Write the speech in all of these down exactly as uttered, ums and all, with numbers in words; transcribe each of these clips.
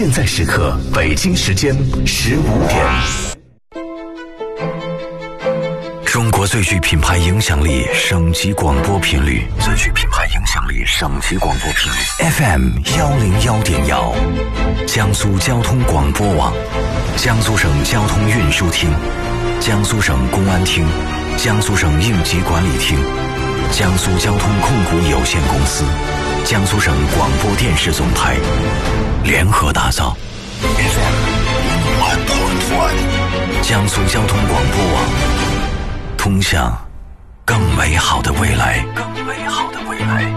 现在时刻，北京时间十五点。中国最具品牌影响力省级广播频率，最具品牌影响力省级广播频率 F M 幺零幺点幺，江苏交通广播网，江苏省交通运输厅，江苏省公安厅，江苏省应急管理厅，江苏交通控股有限公司，江苏省广播电视总台联合打造 F M 一点一，江苏交通广播网，通向更美好的未来，更美好的未来。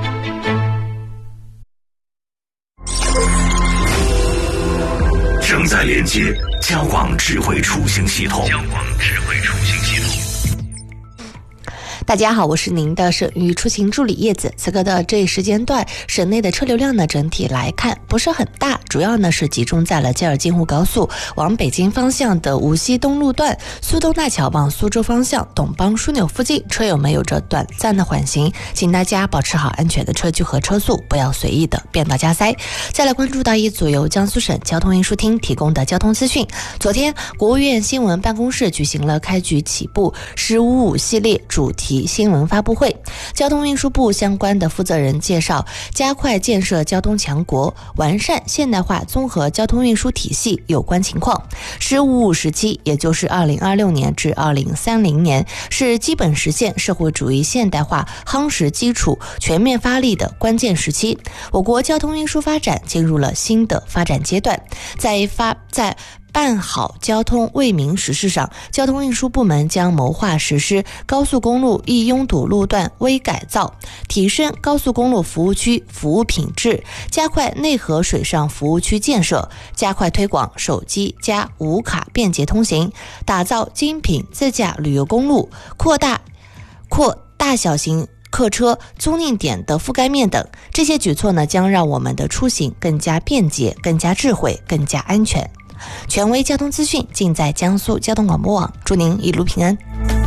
正在连接交广智慧出行系统，交广智慧出行系统。 大家好，我是您的省域出行助理叶子。此刻的这一时间段，省内的车流量呢整体来看不是很大，主要呢是集中在了吉尔京沪高速往北京方向的无锡东路段、苏东大桥往苏州方向董邦枢纽附近，车友们有着短暂的缓行，请大家保持好安全的车距和车速，不要随意的变道加塞。再来关注到一组由江苏省交通运输厅提供的交通资讯。昨天，国务院新闻办公室举行了开局起步十五五系列主题新闻发布会，交通运输部相关的负责人介绍，加快建设交通强国，完善现代化综合交通运输体系有关情况。十五五时期，也就是二零二六年至二零三零年，是基本实现社会主义现代化夯实基础、全面发力的关键时期。我国交通运输发展进入了新的发展阶段，在发在办好交通为民实事上，交通运输部门将谋划实施高速公路易拥堵路段微改造，提升高速公路服务区服务品质，加快内河水上服务区建设，加快推广手机加无卡便捷通行，打造精品自驾旅游公路，扩大扩大小型客车租赁点的覆盖面等。这些举措呢，将让我们的出行更加便捷、更加智慧、更加安全。权威交通资讯尽在江苏交通广播网，祝您一路平安。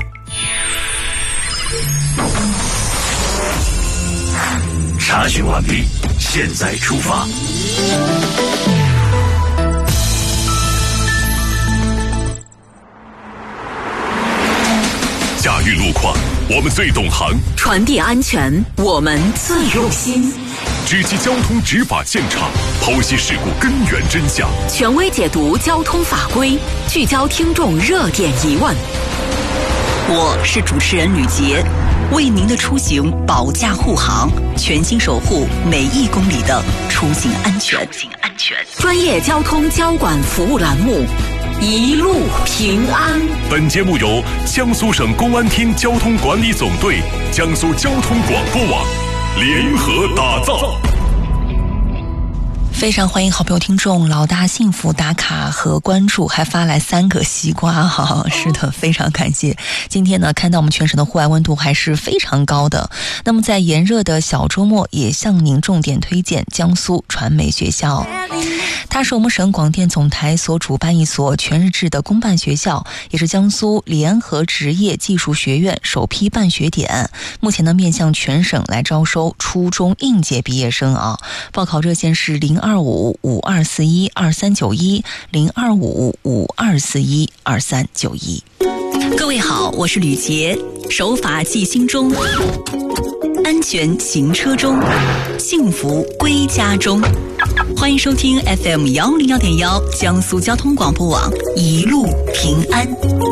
查询完毕，现在出发。驾驭路况，我们最懂行； 传递安全，我们最用心。 直击交通执法现场，剖析事故根源真相， 权威解读交通法规，聚焦听众热点疑问。我是主持人吕杰，为您的出行保驾护航，全心守护每一公里的出行安全。出行安全，专业交通交管服务栏目，一路平安。 本节目由江苏省公安厅交通管理总队、江苏交通广播网联合打造。 非常欢迎好朋友听众老大幸福打卡和关注，还发来三个西瓜哈，是的，非常感谢。今天呢，看到我们全省的户外温度还是非常高的。那么在炎热的小周末，也向您重点推荐江苏传媒学校。它是我们省广电总台所主办一所全日制的公办学校，也是江苏联合职业技术学院首批办学点。目前呢，面向全省来招收初中应届毕业生啊。报考热线是零二五五二四一二三九一零二五五二四一二三九一。 各位好，我是吕杰，守法记心中，安全行车中，幸福归家中。欢迎收听 F M 幺零幺点幺江苏交通广播网，一路平安。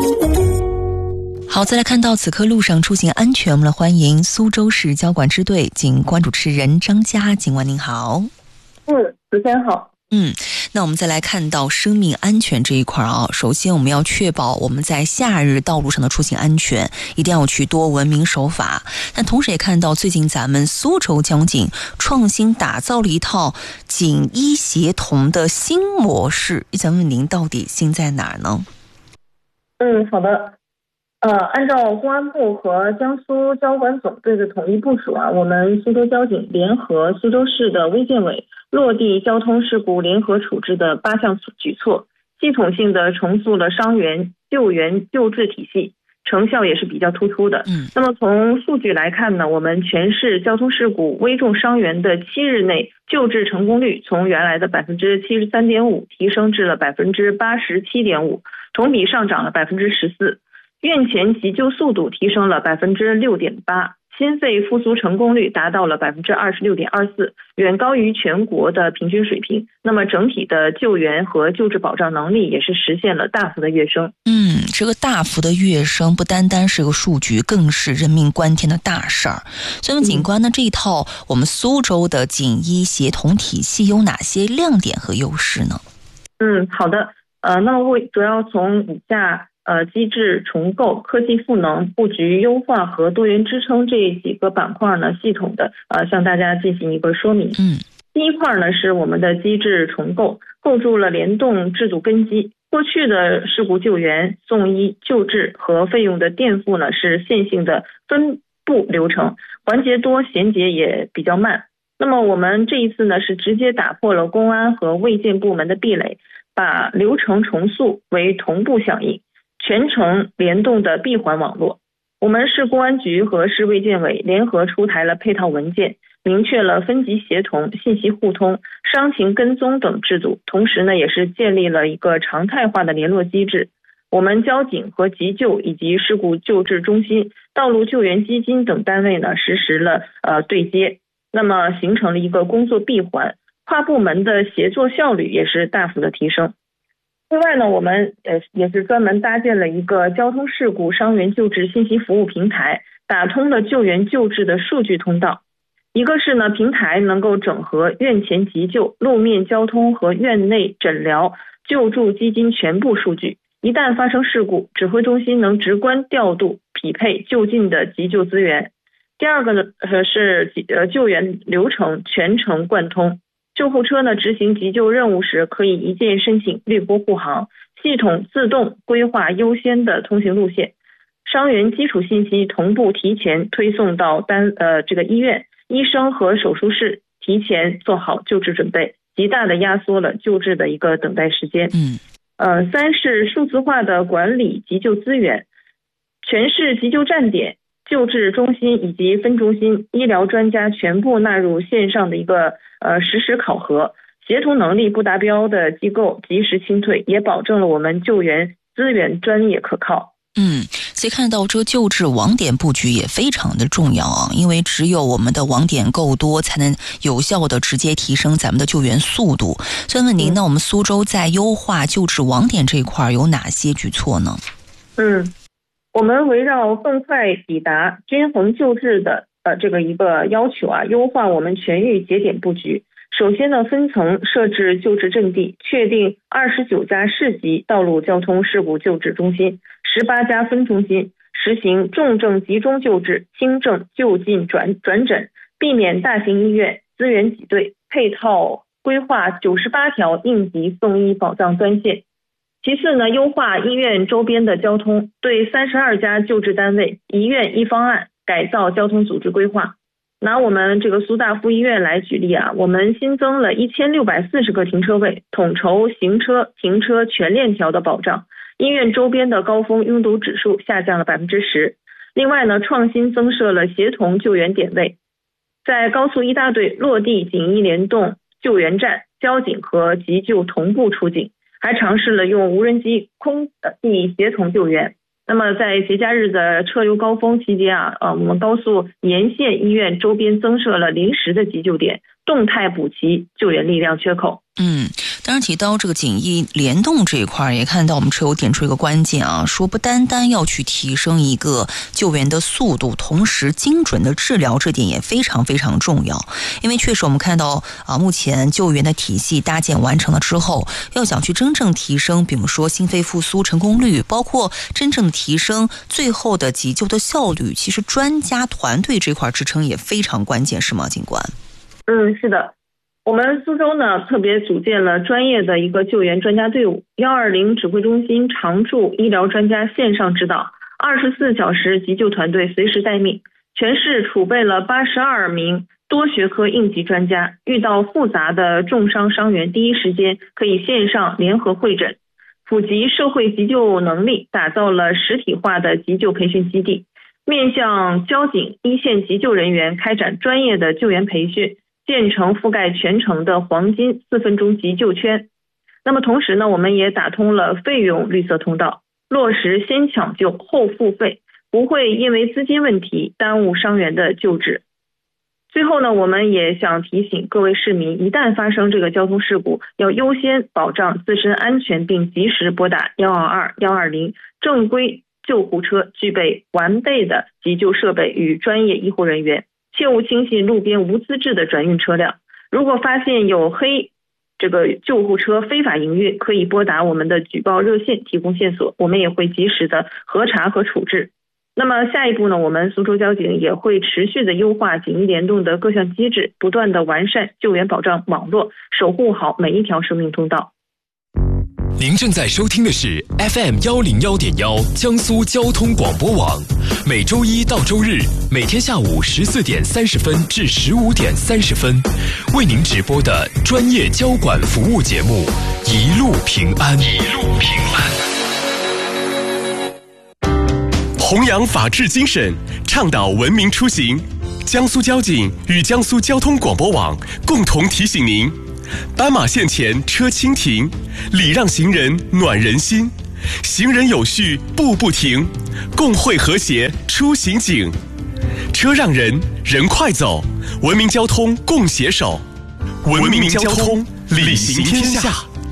好，再来看到此刻路上出行安全，我们来欢迎苏州市交管支队警官主持人张佳。警官您好。 嗯，主持人好。 嗯，那我们再来看到生命安全这一块啊，首先我们要确保我们在夏日道路上的出行安全，一定要去多文明守法。但同时也看到最近咱们苏州交警创新打造了一套警医协同的新模式，想问您到底新在哪儿呢？ 嗯，好的。呃，按照公安部和江苏交管总队的统一部署啊，我们苏州交警联合苏州市的卫健委落地交通事故联合处置的八项举措，系统性的重塑了伤员救援救治体系， 成效也是比较突出的。 嗯， 那么从数据来看呢，我们全市交通事故危重伤员的七日内救治成功率从原来的百分之七十三点五提升至了百分之八十七点五，同比上涨了百分之十四。院前急救速度提升了百分之六点八，心肺复苏成功率达到了百分之二十六点二四，远高于全国的平均水平。那么整体的救援和救治保障能力也是实现了大幅的跃升。 嗯，这个大幅的跃升不单单是个数据，更是人命关天的大事儿。所以警官呢，这一套我们苏州的警医协同体系有哪些亮点和优势呢？ 嗯，好的。呃，那么我主要从以下呃，机制重构、科技赋能、布局优化和多元支撑这几个板块呢，系统的呃向大家进行一个说明。 嗯， 第一块呢是我们的机制重构，构筑了联动制度根基。过去的事故救援、送医、救治和费用的垫付呢是线性的分步流程，环节多，衔接也比较慢。那么我们这一次呢是直接打破了公安和卫健部门的壁垒，把流程重塑为同步响应。全程联动的闭环网络，我们市公安局和市卫健委联合出台了配套文件，明确了分级协同、信息互通、伤情跟踪等制度，同时呢，也是建立了一个常态化的联络机制。我们交警和急救以及事故救治中心、道路救援基金等单位呢，实施了呃对接，那么形成了一个工作闭环，跨部门的协作效率也是大幅的提升。另外呢，我们呃也是专门搭建了一个交通事故伤员救治信息服务平台，打通了救援救治的数据通道。一个是呢，平台能够整合院前急救、路面交通和院内诊疗、救助基金全部数据，一旦发生事故，指挥中心能直观调度匹配就近的急救资源。第二个呢，呃是呃救援流程全程贯通。救护车呢执行急救任务时，可以一键申请绿波护航，系统自动规划优先的通行路线，伤员基础信息同步提前推送到单呃这个医院，医生和手术室提前做好救治准备，极大的压缩了救治的一个等待时间。 嗯， 呃，三是数字化的管理急救资源，全市急救站点、救治中心以及分中心医疗专家全部纳入线上的一个呃实时考核，协同能力不达标的机构及时清退，也保证了我们救援资源专业可靠。 嗯，所以看到这个救治网点布局也非常的重要啊，因为只有我们的网点够多，才能有效的直接提升咱们的救援速度。所以问您，那我们苏州在优化救治网点这一块有哪些举措呢？ 嗯，我们围绕更快抵达、均衡救治的呃这个一个要求啊，优化我们全域节点布局。首先呢，分层设置救治阵地，确定二十九家市级道路交通事故救治中心、十八家分中心，实行重症集中救治、轻症就近转转诊，避免大型医院资源挤兑，配套规划九十八条应急送医保障专线。其次呢，优化医院周边的交通，对三十二家救治单位一院一方案改造交通组织规划。拿我们这个苏大附医院来举例啊，我们新增了一千六百四十个停车位，统筹行车停车全链条的保障，医院周边的高峰拥堵指数下降了百分之十。另外呢，创新增设了协同救援点位，在高速一大队落地警医联动救援站，交警和急救同步出警，还尝试了用无人机空地协同救援。那么在节假日的车流高峰期间啊，呃，我们高速沿线医院周边增设了临时的急救点，动态补齐救援力量缺口。 嗯，当然提到这个警医联动这一块，也看到我们车友点出一个关键啊，说不单单要去提升一个救援的速度，同时精准的治疗，这点也非常非常重要。因为确实我们看到啊，目前救援的体系搭建完成了之后，要想去真正提升，比如说心肺复苏成功率，包括真正提升最后的急救的效率，其实专家团队这块支撑也非常关键，是吗，警官？ 嗯，是的。我们苏州呢，特别组建了专业的一个救援专家队伍，幺二零指挥中心常驻医疗专家线上指导，二十四小时急救团队随时待命。全市储备了八十二名多学科应急专家，遇到复杂的重伤伤员，第一时间可以线上联合会诊。 普及社会急救能力，打造了实体化的急救培训基地，面向交警、一线急救人员开展专业的救援培训，建成覆盖全城的黄金四分钟急救圈。那么同时呢，我们也打通了费用绿色通道，落实先抢救后付费，不会因为资金问题耽误伤员的救治。最后呢，我们也想提醒各位市民，一旦发生这个交通事故，要优先保障自身安全，并及时拨打一二二、一二零，正规救护车具备完备的急救设备与专业医护人员，切勿轻信路边无资质的转运车辆。如果发现有黑这个救护车非法营运，可以拨打我们的举报热线提供线索，我们也会及时的核查和处置。那么下一步呢，我们苏州交警也会持续的优化紧密联动的各项机制，不断的完善救援保障网络，守护好每一条生命通道。 您正在收听的是 F M 一零一点一江苏交通广播网，每周一到周日每天下午十四点三十分至十五点三十分，为您直播的专业交管服务节目《一路平安》。一路平安。弘扬法治精神，倡导文明出行。江苏交警与江苏交通广播网共同提醒您：斑马线前车轻停，礼让行人暖人心，行人有序步步停，共惠和谐出行警。车让人，人快走，文明交通共携手，文明交通礼行天下。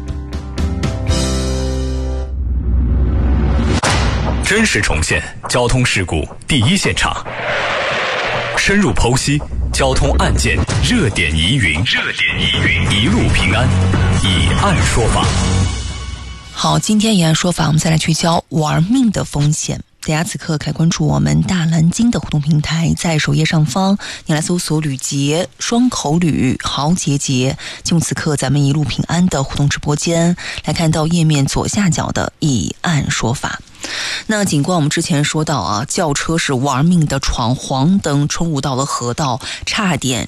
真实重现交通事故第一现场，深入剖析交通案件热点疑云，热点疑云，一路平安，以案说法。 好，今天以案说法，我们再来聚焦玩命的风险。大家此刻可以关注我们大蓝鲸的互动平台，在首页上方你来搜索吕杰双口吕豪杰杰，进入此刻咱们一路平安的互动直播间，来看到页面左下角的以案说法。那尽管我们之前说到啊，轿车是玩命的闯黄灯，冲入到了河道，差点